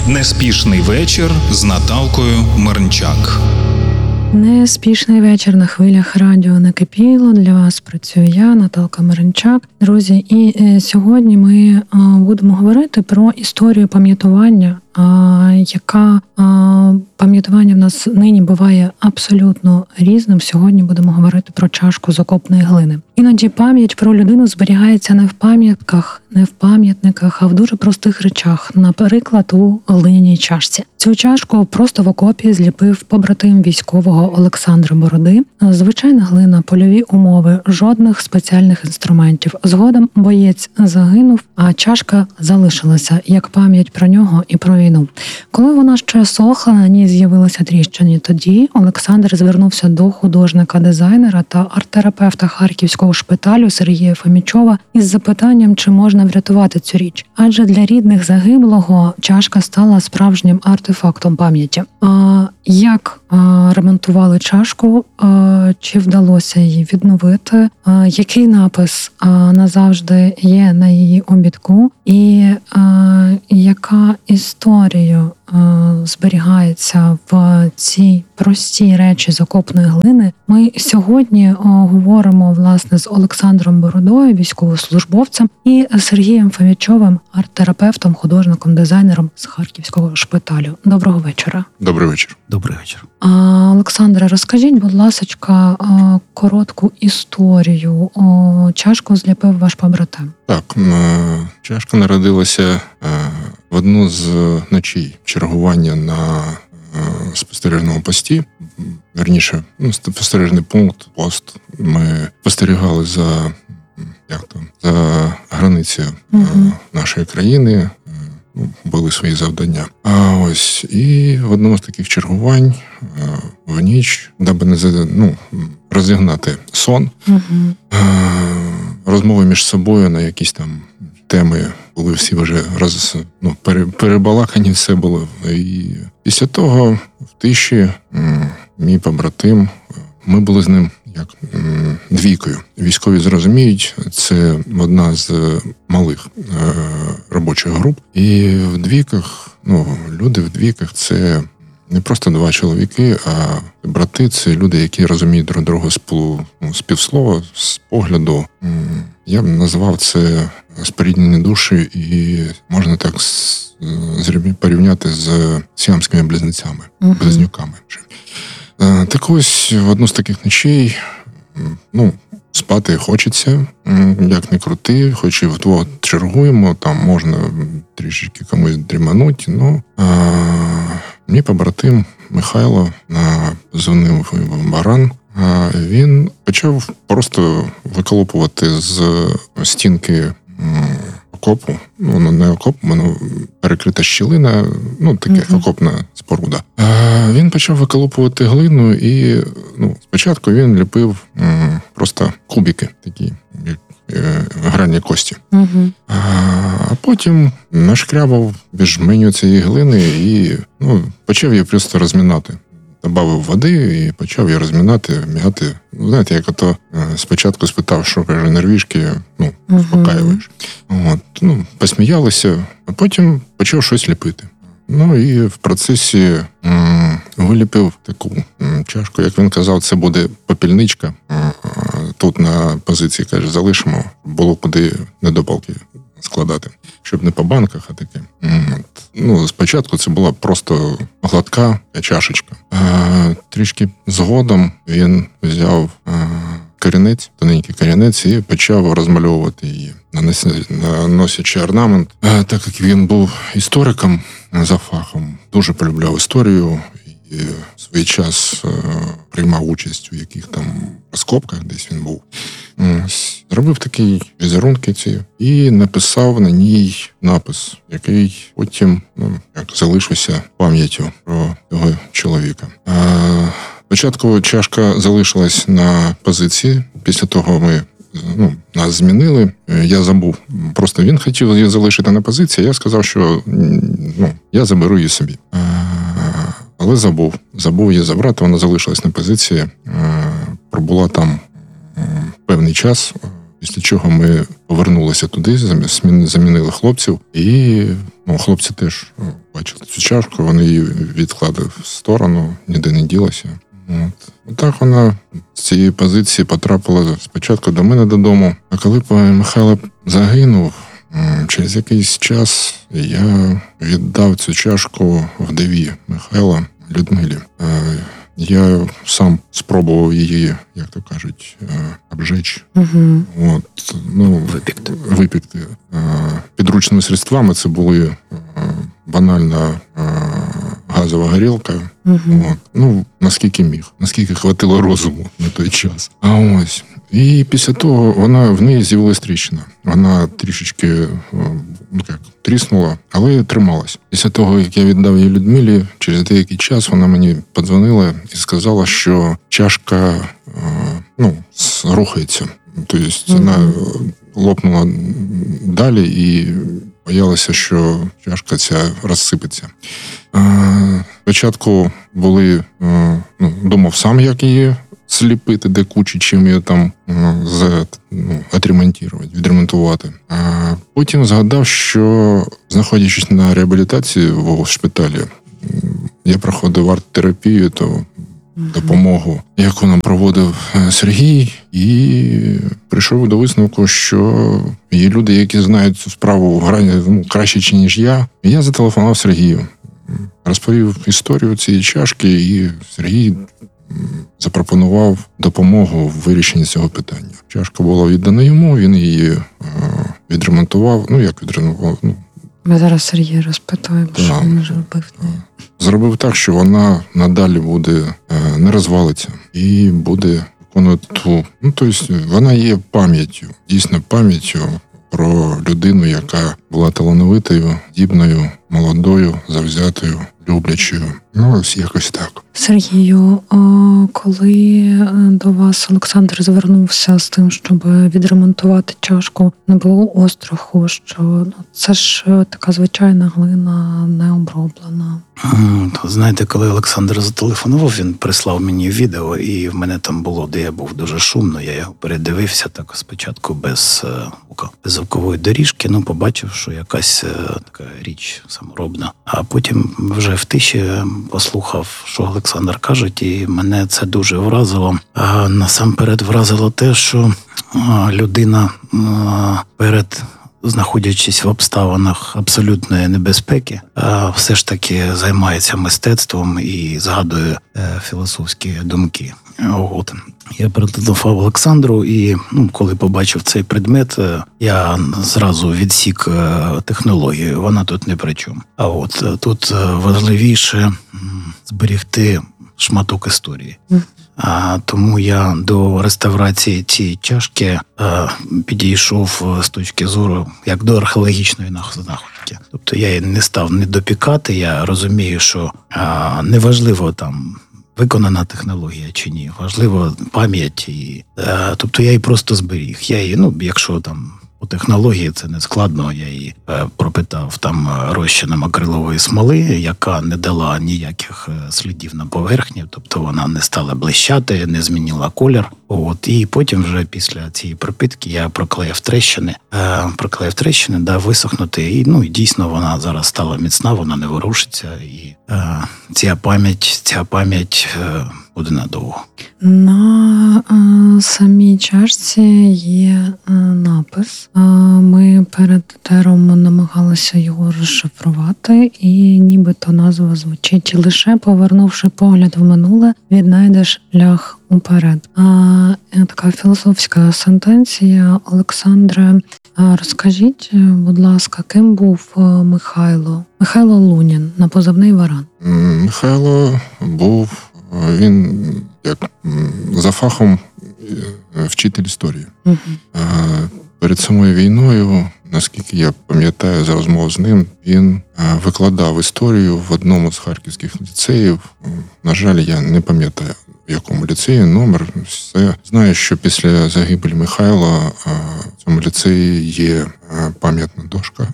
Неспішний вечір з Наталкою Мирнчак. Неспішний вечір на хвилях радіо «Накипіло». Для вас працюю я, Наталка Мирнчак. Друзі, і сьогодні ми будемо говорити про історію пам'ятування, яка пам'ятування в нас нині буває абсолютно різним. Сьогодні будемо говорити про чашку з окопної глини. Іноді пам'ять про людину зберігається не в пам'ятках, не в пам'ятниках, а в дуже простих речах. Наприклад, у глиняній чашці. Цю чашку просто в окопі зліпив побратим військового Олександра Бороди. Звичайна глина, польові умови, жодних спеціальних інструментів. Згодом боєць загинув, а чашка залишилася як пам'ять про нього і про війну. Коли вона ще сохла, на ній з'явилися тріщини. Тоді Олександр звернувся до художника-дизайнера та арт-терапевта Харківського шпиталю Сергія Фомічова із запитанням, чи можна врятувати цю річ. Адже для рідних загиблого чашка стала справжнім артефактом пам'яті. Як ремонтували чашку, чи вдалося її відновити, який напис назавжди є на її обідку, і яка історія зберігається в цій простій речі з окопної глини. Ми сьогодні говоримо, власне, з Олександром Бородою, військовослужбовцем, і Сергієм Фомічовим, арт-терапевтом, художником, дизайнером з Харківського шпиталю. Доброго вечора. Добрий вечір. Добрий вечір. Олександре, розкажіть, будь ласочка, коротку історію. Чашку зліпив ваш побратим. Так, чашка народилася в одну з ночей чергування на спостережному пості. Верніше, спостережний пункт, пост. Ми спостерігали за границею нашої країни, були свої завдання. А ось і в одному з таких чергувань в ніч, даби не розігнати сон, розмови між собою на якісь там теми були всі вже перебалакані, все було. І після того в тиші мій побратим, ми були з ним як двійкою. Військові зрозуміють, це одна з малих робочих груп. І в двійках, люди в двійках – це не просто два чоловіки, а брати – це люди, які розуміють друг друга з півслова, з погляду. Я б назвав це споріднені душі, і можна так порівняти з сіамськими близнюками. Так ось, в одну з таких ночей, спати хочеться, як не крути, хоч і вдвох чергуємо, там можна трішечки комусь дрімануть, мій побратим Михайло дзвонив Баран, він почав просто виколупувати з стінки окопу, не окоп, воно перекрита щілина, таке окопна споруда. Він почав виколупувати глину і, спочатку він ліпив просто кубики, такі, як грані кості. А потім нашкрябав жменю цієї глини і, почав її просто розмінати. Добавив води і почав її розмінати, м'яти. Знаєте, як ото спочатку спитав, що, каже, нервішки, успокаюєш. Посміялися, а потім почав щось ліпити. І в процесі виліпив таку чашку, як він казав, це буде попільничка. Тут на позиції, каже, залишимо, було куди недопалки складати, щоб не по банках, а таке. Спочатку це була просто гладка чашечка. Трішки згодом він взяв корінець, тоненький корінець, і почав розмальовувати її, наносячи орнамент. Так як він був істориком за фахом, дуже полюбляв історію, і в свій час приймав участь у яких там розкопках, десь він був. Зробив такі візерунки ці і написав на ній напис, який потім залишився пам'яттю про цього чоловіка. Спочатку чашка залишилась на позиції, після того ми нас змінили, я забув. Просто він хотів її залишити на позиції, я сказав, що я заберу її собі. Але забув її забрати, вона залишилась на позиції, пробула там певний час, Після чого ми повернулися туди, замінили хлопців, і хлопці теж бачили цю чашку, вони її відкладали в сторону, ніде не ділася. Так вона з цієї позиції потрапила спочатку до мене додому, а коли Михайло загинув, через якийсь час я віддав цю чашку вдові Михайла Людмилі. Я сам спробував її, як то кажуть, обжечь. Випікти. Підручними средствами це були банальна газова горілка. Наскільки міг, наскільки хватило розуму на той час. І після того в неї з'явилась тріщина. Вона трішечки тріснула, але трималась. Після того, як я віддав її Людмилі, через деякий час вона мені подзвонила і сказала, що чашка рухається. Тобто вона лопнула далі і боялася, що чашка ця розсипеться. Спочатку думав сам, як її сліпити, де кучі, чим її там відремонтувати. А потім згадав, що, знаходячись на реабілітації в шпиталі, я проходив арт-терапію, то допомогу, яку нам проводив Сергій, і прийшов до висновку, що є люди, які знають цю справу краще, ніж я. І я зателефонував Сергію. Розповів історію цієї чашки, і Сергій запропонував допомогу в вирішенні цього питання. Чашка була віддана йому, він її відремонтував. Як відремонтував? Ми зараз Сергія розпитаємо, що він зробив. Зробив так, що вона надалі буде не розвалиться і буде виконувати вона є пам'яттю, дійсно пам'яттю про людину, яка була талановитою, здібною, молодою, завзятою, люблячою. Якось так. Сергію, коли до вас Олександр звернувся з тим, щоб відремонтувати чашку, не було остраху, що це ж така звичайна глина, не оброблена? Знаєте, коли Олександр зателефонував, він прислав мені відео, і в мене там було, де я був дуже шумно, я його передивився так спочатку без звукової доріжки, побачив, що якась така річ саморобна. А потім вже в тиші послухав, що Олександр каже, і мене це дуже вразило. Насамперед вразило те, що людина знаходячись в обставинах абсолютної небезпеки, все ж таки займається мистецтвом і згадує філософські думки. Я перетелефонував Олександру, і коли побачив цей предмет, я зразу відсік технологію, вона тут не при чому. Тут важливіше зберегти шматок історії. Тому я до реставрації цієї чашки підійшов з точки зору як до археологічної знаходки. Тобто я її не став не допікати, я розумію, що неважливо там виконана технологія чи ні, важливо пам'ять. Тобто я її просто зберіг. Я її, якщо там по технології це не складно, я її пропитав там розчином акрилової смоли, яка не дала ніяких слідів на поверхні, тобто вона не стала блищати, не змінила колір. І потім вже після цієї пропитки я проклеїв тріщини, дав висохнути, і дійсно вона зараз стала міцна, вона не ворушиться, і ця пам'ять буде надовго. На самій чашці є напис. Ми перед етером намагалися його розшифрувати, і нібито назва звучить: лише повернувши погляд в минуле, віднайдеш шлях уперед. Така філософська сентенція. Олександре, розкажіть, будь ласка, ким був Михайло? Михайло Лунін, на позивний Варан. Михайло був, він як за фахом вчитель історії. Перед самою війною, наскільки я пам'ятаю за розмову з ним, він викладав історію в одному з харківських ліцеїв. На жаль, я не пам'ятаю, в якому ліцеї, номер. Все. Знаю, що після загибелі Михайла в цьому ліцеї є пам'ятна дошка.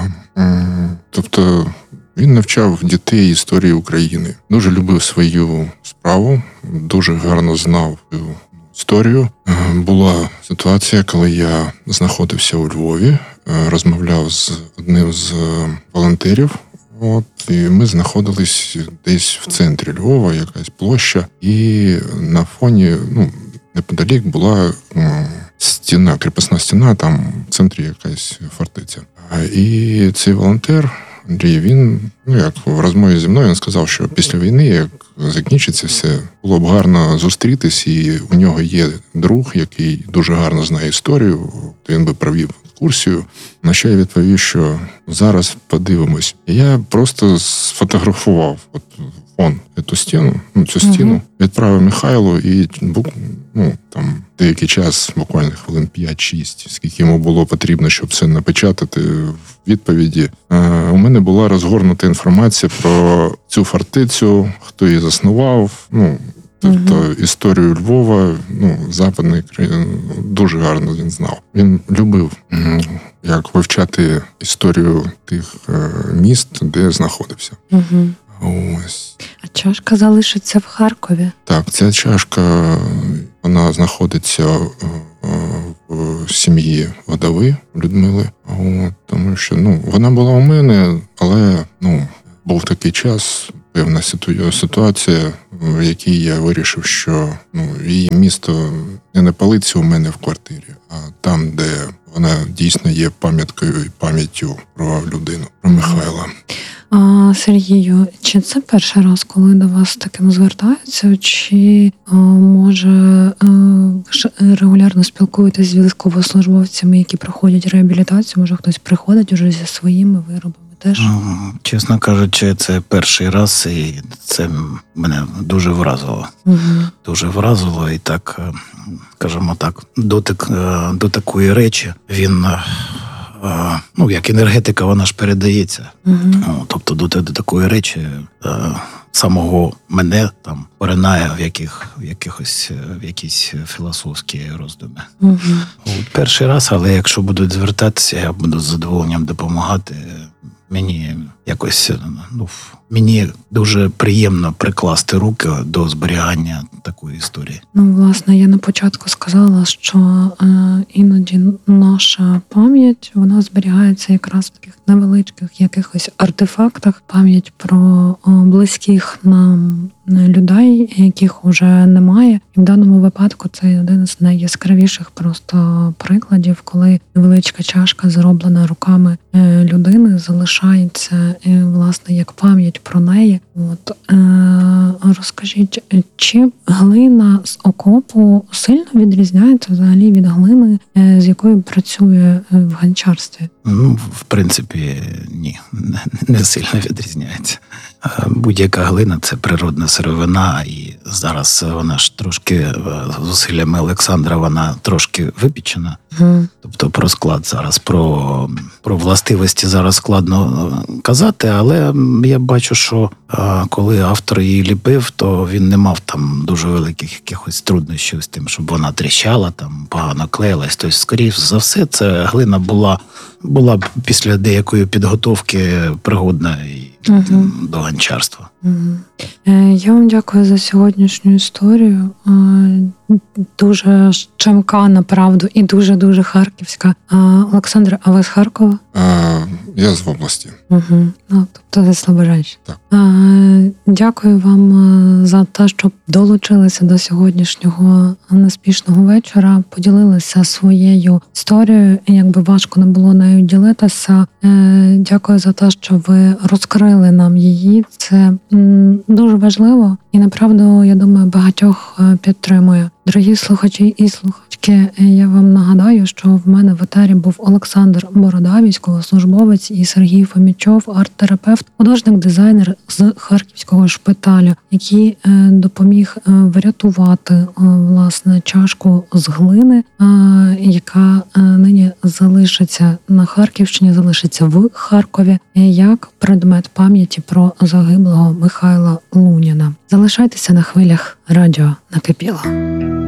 Тобто він навчав дітей історії України. Дуже любив свою справу, дуже гарно знав історію. Була ситуація, коли я знаходився у Львові, розмовляв з одним з волонтерів. І ми знаходились десь в центрі Львова, якась площа, і на фоні, неподалік була стіна, кріпосна стіна, там в центрі якась фортеця. І цей волонтер, Андрій, він, як в розмові зі мною, він сказав, що після війни, як закінчиться все, було б гарно зустрітись, і у нього є друг, який дуже гарно знає історію, то він би провів екскурсію. На що я відповів, що зараз подивимось. І я просто сфотографував цю стіну, відправив Михайлу, і там деякий час, буквально хвилин 5-6, скільки йому було потрібно, щоб це напечатати в відповіді. У мене була розгорнута інформація про цю фортецю, хто її заснував, тобто історію Львова, западної країни, дуже гарно він знав. Він любив як вивчати історію тих міст, де знаходився. Ось. А чашка залишиться в Харкові? Так, ця чашка, вона знаходиться в сім'ї Водови Людмили. Тому що, вона була у мене, але, був такий час, певна ситуація, в якій я вирішив, що її місто не на полиці у мене в квартирі, а там, де вона дійсно є пам'яткою і пам'яттю про людину, про Михайла. Сергію, чи це перший раз, коли до вас таким звертаються, чи, може, ви регулярно спілкуєтесь з військовослужбовцями, які проходять реабілітацію, може хтось приходить уже зі своїми виробами теж? Чесно кажучи, це перший раз, і це мене дуже вразило. Дуже вразило, і так, скажімо так, до такої речі він... як енергетика, вона ж передається. Тобто до такої речі самого мене там поринає в якісь філософські роздуми. Перший раз, але якщо будуть звертатися, я буду з задоволенням допомагати. Мені якось, мені дуже приємно прикласти руки до зберігання такої історії. Власне, я на початку сказала, що іноді наша пам'ять, вона зберігається якраз в таких невеличких якихось артефактах. Пам'ять про близьких нам людей, яких уже немає. І в даному випадку це один з найяскравіших просто прикладів, коли невеличка чашка, зроблена руками людини, залишається, власне, як пам'ять про неї. Розкажіть, чи глина з окопу сильно відрізняється взагалі від глини, з якою працює в гончарстві? В принципі, ні, не сильно відрізняється. Будь-яка глина – це природна сировина, і зараз вона ж трошки, зусиллями Олександра, вона трошки випічена. Тобто про склад зараз, про властивості зараз складно казати, але я бачу, що коли автор її ліпив, то він не мав там дуже великих якихось труднощів з тим, щоб вона тріщала, там погано клеїлась. Тобто, скоріш за все, ця глина була після деякої підготовки пригодна до гончарства. Я вам дякую за сьогоднішню історію. Дуже щемка, направду, і дуже-дуже харківська. Олександр, а ви з Харкова? Я з області. Тобто ви Слобожанщина. Так. Дякую вам за те, що долучилися до сьогоднішнього неспішного вечора, поділилися своєю історією, якби важко не було нею ділитися. Дякую за те, що ви розкрили нам її. Це дуже важливо і, направду, я думаю, багатьох підтримує. Дорогі слухачі і слухачки, я вам нагадаю, що в мене в етері був Олександр Борода, військовослужбовець, і Сергій Фомічов, арт-терапевт, художник-дизайнер з Харківського шпиталю, який допоміг врятувати, власне, чашку з глини, яка нині залишиться на Харківщині, залишиться в Харкові, як предмет пам'яті про загиблого Михайла Луніна. Залишайтеся на хвилях радіо «Накипіло».